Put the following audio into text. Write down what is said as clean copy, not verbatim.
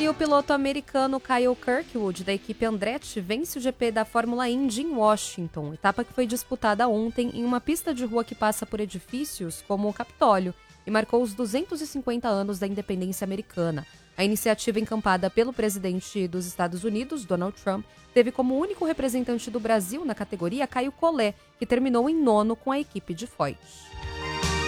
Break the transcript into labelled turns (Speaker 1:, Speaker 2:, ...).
Speaker 1: E o piloto americano Kyle Kirkwood, da equipe Andretti, vence o GP da Fórmula Indy em Washington, etapa que foi disputada ontem em uma pista de rua que passa por edifícios como o Capitólio e marcou os 250 anos da independência americana. A iniciativa encampada pelo presidente dos Estados Unidos, Donald Trump, teve como único representante do Brasil na categoria Caio Collet, que terminou em 9º com a equipe de Foyt.